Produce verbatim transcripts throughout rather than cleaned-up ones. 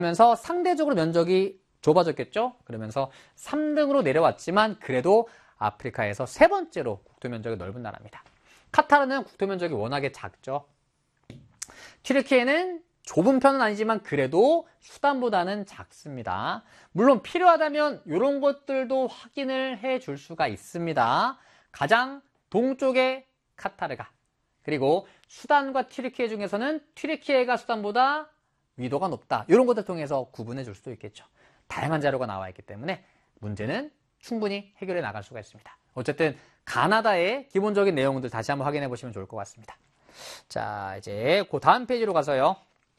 그러면서 상대적으로 면적이 좁아졌겠죠? 그러면서 삼 등으로 내려왔지만 그래도 아프리카에서 세 번째로 국토 면적이 넓은 나라입니다. 카타르는 국토 면적이 워낙에 작죠. 튀르키예는 좁은 편은 아니지만 그래도 수단보다는 작습니다. 물론 필요하다면 이런 것들도 확인을 해줄 수가 있습니다. 가장 동쪽에 카타르가, 그리고 수단과 튀르키예 중에서는 튀르키예가 수단보다 위도가 높다. 이런 것들 통해서 구분해 줄 수도 있겠죠. 다양한 자료가 나와 있기 때문에 문제는 충분히 해결해 나갈 수가 있습니다. 어쨌든 가나다의 기본적인 내용들 다시 한번 확인해 보시면 좋을 것 같습니다. 자, 이제 그 다음 페이지로 가서요.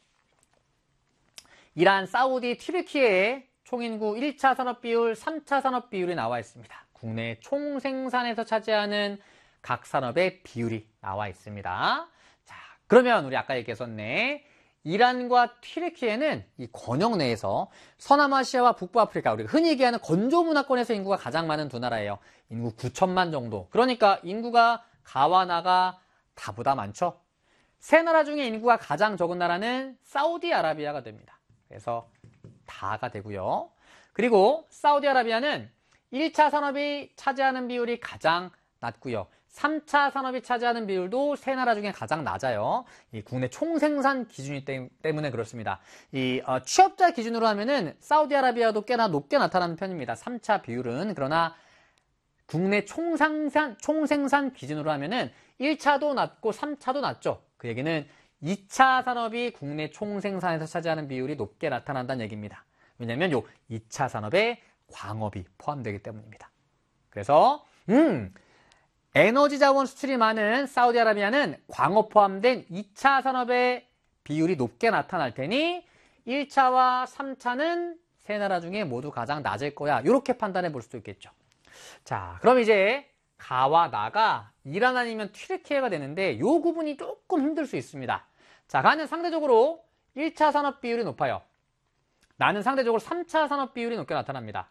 이란, 사우디, 튀르키예의 총인구 일 차 산업 비율, 삼 차 산업 비율이 나와 있습니다. 국내 총생산에서 차지하는 각 산업의 비율이 나와 있습니다. 자, 그러면 우리 아까 얘기했었네. 이란과 튀르키예는 이 권역 내에서 서남아시아와 북부아프리카, 우리가 흔히 얘기하는 건조 문화권에서 인구가 가장 많은 두 나라예요. 인구 구천만 정도. 그러니까 인구가 가와 나가 다보다 많죠. 세 나라 중에 인구가 가장 적은 나라는 사우디아라비아가 됩니다. 그래서 다가 되고요. 그리고 사우디아라비아는 일 차 산업이 차지하는 비율이 가장 낮고요. 삼 차 산업이 차지하는 비율도 세 나라 중에 가장 낮아요. 이 국내 총생산 기준이 때문에 그렇습니다. 이 어, 취업자 기준으로 하면은 사우디아라비아도 꽤나 높게 나타나는 편입니다. 삼 차 비율은. 그러나 국내 총생산, 총생산 기준으로 하면은 일 차도 낮고 삼 차도 낮죠. 그 얘기는 이 차 산업이 국내 총생산에서 차지하는 비율이 높게 나타난다는 얘기입니다. 왜냐하면 요 이 차 산업에 광업이 포함되기 때문입니다. 그래서 음 에너지 자원 수출이 많은 사우디아라비아는 광업 포함된 이 차 산업의 비율이 높게 나타날 테니 일 차와 삼 차는 세 나라 중에 모두 가장 낮을 거야. 이렇게 판단해 볼 수도 있겠죠. 자, 그럼 이제 가와 나가 이란 아니면 튀르키예가 되는데 이 구분이 조금 힘들 수 있습니다. 자, 가는 상대적으로 일 차 산업 비율이 높아요. 나는 상대적으로 삼 차 산업 비율이 높게 나타납니다.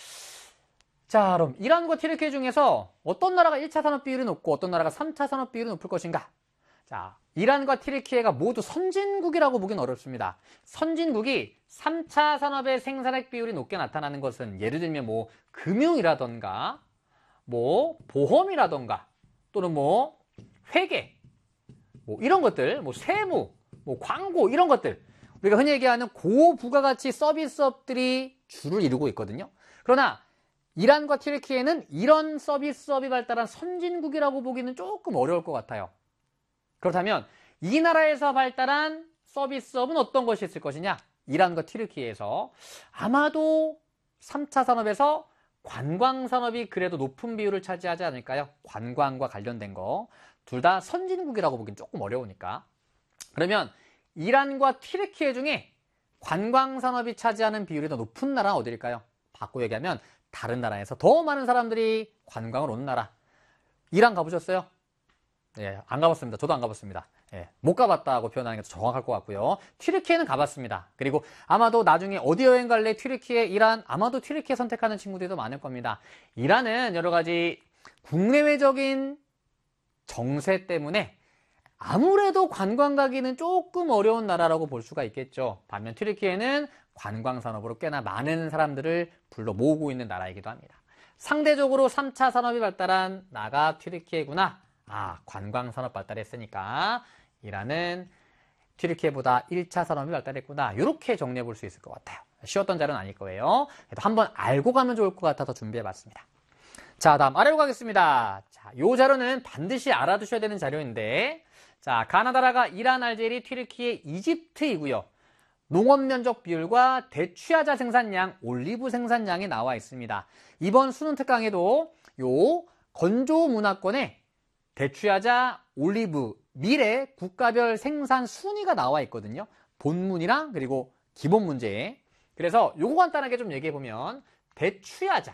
자, 그럼 이란과 튀르키예 중에서 어떤 나라가 일 차 산업 비율이 높고 어떤 나라가 삼 차 산업 비율이 높을 것인가? 자, 이란과 튀르키예가 모두 선진국이라고 보긴 어렵습니다. 선진국이 삼 차 산업의 생산액 비율이 높게 나타나는 것은 예를 들면 뭐 금융이라던가 뭐 보험이라던가 또는 뭐 회계 뭐 이런 것들, 뭐 세무, 뭐 광고 이런 것들, 우리가 흔히 얘기하는 고부가가치 서비스업들이 주를 이루고 있거든요. 그러나 이란과 튀르키예는 이런 서비스업이 발달한 선진국이라고 보기는 조금 어려울 것 같아요. 그렇다면 이 나라에서 발달한 서비스업은 어떤 것이 있을 것이냐? 이란과 튀르키예에서 아마도 삼 차 산업에서 관광산업이 그래도 높은 비율을 차지하지 않을까요? 관광과 관련된 거. 둘 다 선진국이라고 보기는 조금 어려우니까. 그러면 이란과 튀르키예 중에 관광산업이 차지하는 비율이 더 높은 나라는 어디일까요? 바꿔 얘기하면 다른 나라에서 더 많은 사람들이 관광을 오는 나라. 이란 가보셨어요? 예, 안 가봤습니다. 저도 안 가봤습니다. 예, 못 가봤다고 표현하는 게 더 정확할 것 같고요. 튀르키예는 가봤습니다. 그리고 아마도 나중에 어디 여행 갈래? 튀르키예, 이란, 아마도 튀르키예 선택하는 친구들도 많을 겁니다. 이란은 여러 가지 국내외적인 정세 때문에 아무래도 관광 가기는 조금 어려운 나라라고 볼 수가 있겠죠. 반면 튀르키예는 관광산업으로 꽤나 많은 사람들을 불러 모으고 있는 나라이기도 합니다. 상대적으로 삼 차 산업이 발달한 나라가 튀르키예구나. 아, 관광산업 발달했으니까 이란은 튀르키예보다 일 차 산업이 발달했구나. 이렇게 정리해 볼 수 있을 것 같아요. 쉬웠던 자료는 아닐 거예요. 그래도 한번 알고 가면 좋을 것 같아서 준비해 봤습니다. 자, 다음 아래로 가겠습니다. 자, 이 자료는 반드시 알아두셔야 되는 자료인데, 자, 가나다라가 이란, 알제리, 튀르키예, 이집트이고요. 농업 면적 비율과 대취하자 생산량, 올리브 생산량이 나와 있습니다. 이번 수능 특강에도 요 건조 문화권에 대취하자, 올리브, 밀의 국가별 생산 순위가 나와 있거든요. 본문이랑 그리고 기본 문제에. 그래서 요거 간단하게 좀 얘기해 보면 대취하자.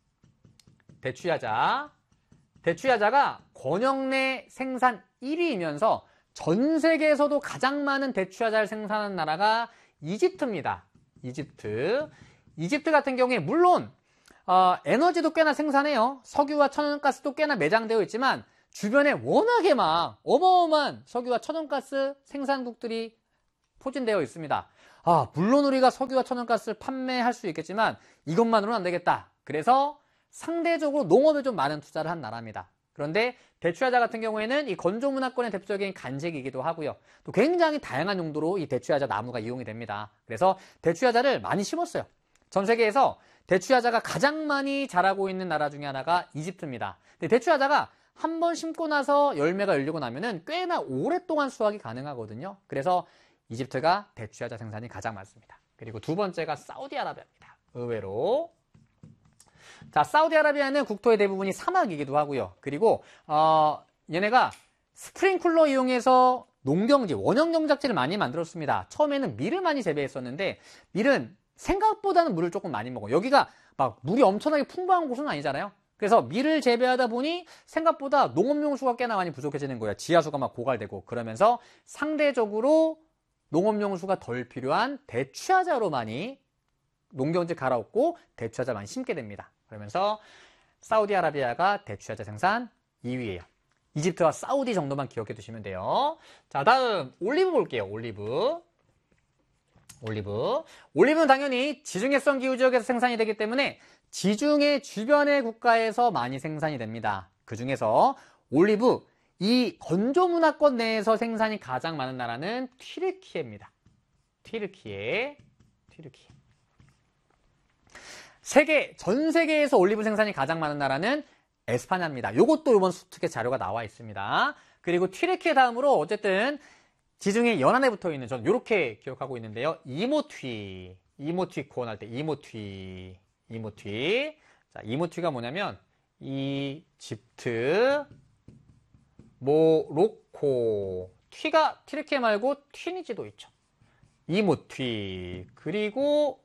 대취하자. 대취하자가 권역 내 생산 일 위이면서 전 세계에서도 가장 많은 대취하자를 생산하는 나라가 이집트입니다. 이집트. 이집트 같은 경우에 물론 어, 에너지도 꽤나 생산해요. 석유와 천연가스도 꽤나 매장되어 있지만 주변에 워낙에 막 어마어마한 석유와 천연가스 생산국들이 포진되어 있습니다. 아, 물론 우리가 석유와 천연가스를 판매할 수 있겠지만 이것만으로는 안 되겠다. 그래서 상대적으로 농업에 좀 많은 투자를 한 나라입니다. 그런데 대추야자 같은 경우에는 이 건조문화권의 대표적인 간식이기도 하고요. 또 굉장히 다양한 용도로 이 대추야자 나무가 이용이 됩니다. 그래서 대추야자를 많이 심었어요. 전 세계에서 대추야자가 가장 많이 자라고 있는 나라 중에 하나가 이집트입니다. 근데 대추야자가 한 번 심고 나서 열매가 열리고 나면은 꽤나 오랫동안 수확이 가능하거든요. 그래서 이집트가 대추야자 생산이 가장 많습니다. 그리고 두 번째가 사우디아라비아입니다. 의외로. 자, 사우디아라비아는 국토의 대부분이 사막이기도 하고요. 그리고 어, 얘네가 스프링쿨러 이용해서 농경지, 원형 경작지를 많이 만들었습니다. 처음에는 밀을 많이 재배했었는데 밀은 생각보다는 물을 조금 많이 먹어요. 여기가 막 물이 엄청나게 풍부한 곳은 아니잖아요. 그래서 밀을 재배하다 보니 생각보다 농업용수가 꽤나 많이 부족해지는 거예요. 지하수가 막 고갈되고. 그러면서 상대적으로 농업용수가 덜 필요한 대추야자로 많이 농경지 갈아엎고 대추야자 많이 심게 됩니다. 그러면서 사우디아라비아가 대추야자 생산 이 위예요. 이집트와 사우디 정도만 기억해 두시면 돼요. 자, 다음 올리브 볼게요. 올리브. 올리브. 올리브는 당연히 지중해성 기후지역에서 생산이 되기 때문에 지중해 주변의 국가에서 많이 생산이 됩니다. 그 중에서 올리브, 이 건조문화권 내에서 생산이 가장 많은 나라는 튀르키예입니다. 튀르키예. 튀르키예. 세계, 전 세계에서 올리브 생산이 가장 많은 나라는 에스파냐입니다. 이것도 이번 수특의 자료가 나와 있습니다. 그리고 튀르키예 다음으로 어쨌든 지중해 연안에 붙어 있는, 저는 이렇게 기억하고 있는데요. 이모튀, 이모튀 코언할 때 이모튀, 이모튀. 자, 이모튀가 뭐냐면 이집트, 모로코, 튀가 튀르키예 말고 튀니지도 있죠. 이모튀, 그리고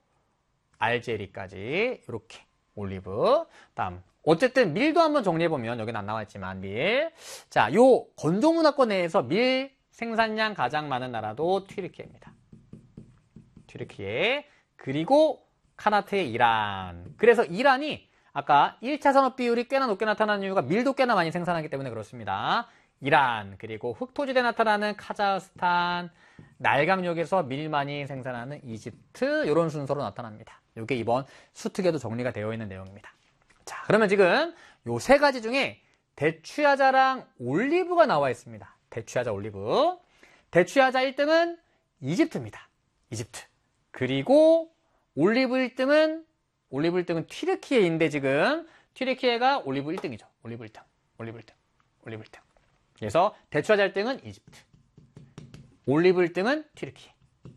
알제리까지 이렇게 올리브. 다음 어쨌든 밀도 한번 정리해보면 여기는 안 나와있지만 밀. 자, 요 건조문화권 내에서 밀 생산량 가장 많은 나라도 튀르키예입니다. 튀르키예. 그리고 카나트의 이란. 그래서 이란이 아까 일 차 산업 비율이 꽤나 높게 나타나는 이유가 밀도 꽤나 많이 생산하기 때문에 그렇습니다. 이란, 그리고 흑토지대에 나타나는 카자흐스탄, 날강역에서 밀 많이 생산하는 이집트, 이런 순서로 나타납니다. 이게 이번 수특에도 정리가 되어 있는 내용입니다. 자, 그러면 지금 요 세 가지 중에 대추야자랑 올리브가 나와 있습니다. 대추야자, 올리브. 대추야자 일 등은 이집트입니다. 이집트. 그리고 올리브 일 등은, 올리브 일 등은 튀르키예인데 지금 튀르키예가 올리브 일 등이죠. 올리브 일 등, 올리브 일 등, 올리브 일 등. 그래서 대추야자 일 등은 이집트. 올리브 일 등은 튀르키예.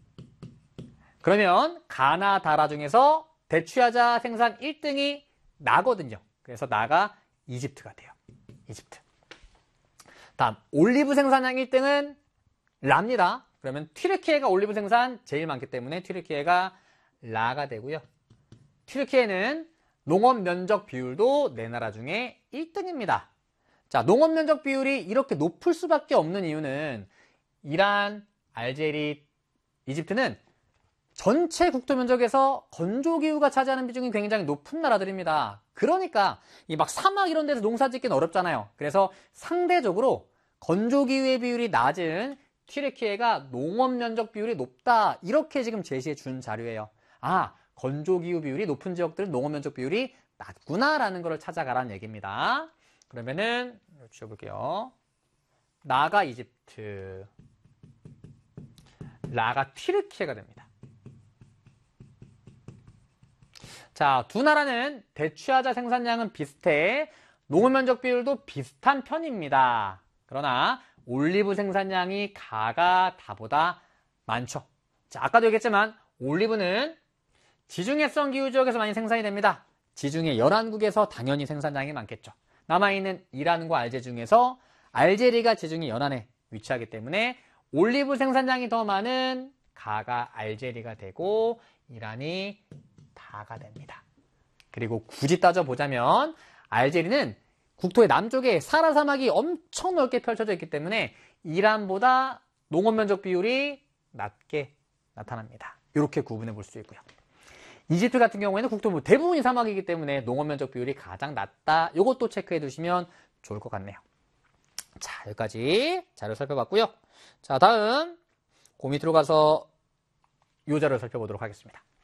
그러면 가나, 다라 중에서 대추야자 생산 일 등이 나거든요. 그래서 나가 이집트가 돼요. 이집트. 다음 올리브 생산량 일 등은 라입니다. 그러면 튀르키예가 올리브 생산 제일 많기 때문에 튀르키예가 라가 되고요. 튀르키예는 농업 면적 비율도 네 나라 중에 일 등입니다. 자, 농업 면적 비율이 이렇게 높을 수밖에 없는 이유는 이란, 알제리, 이집트는 전체 국토 면적에서 건조기후가 차지하는 비중이 굉장히 높은 나라들입니다. 그러니까 이 막 사막 이런 데서 농사 짓기는 어렵잖아요. 그래서 상대적으로 건조기후의 비율이 낮은 튀르키예가 농업 면적 비율이 높다. 이렇게 지금 제시해 준 자료예요. 아, 건조기후 비율이 높은 지역들은 농업 면적 비율이 낮구나라는 걸 찾아가라는 얘기입니다. 그러면은 지워볼게요. 나가 이집트, 라가 튀르키예가 됩니다. 자, 두 나라는 대추야자 생산량은 비슷해 농업 면적 비율도 비슷한 편입니다. 그러나 올리브 생산량이 가가 다보다 많죠. 자, 아까도 얘기했지만 올리브는 지중해성 기후지역에서 많이 생산이 됩니다. 지중해 연안국에서 당연히 생산량이 많겠죠. 남아있는 이란과 알제 중에서 알제리가 지중해 연안에 위치하기 때문에 올리브 생산량이 더 많은 가가 알제리가 되고 이란이 다가 됩니다. 그리고 굳이 따져보자면 알제리는 국토의 남쪽에 사하라 사막이 엄청 넓게 펼쳐져 있기 때문에 이란보다 농업 면적 비율이 낮게 나타납니다. 이렇게 구분해 볼 수 있고요. 이집트 같은 경우에는 국토 대부분이 사막이기 때문에 농업 면적 비율이 가장 낮다. 이것도 체크해 두시면 좋을 것 같네요. 자, 여기까지 자료 살펴봤고요. 자, 다음 그 밑으로 가서 이 자료를 살펴보도록 하겠습니다.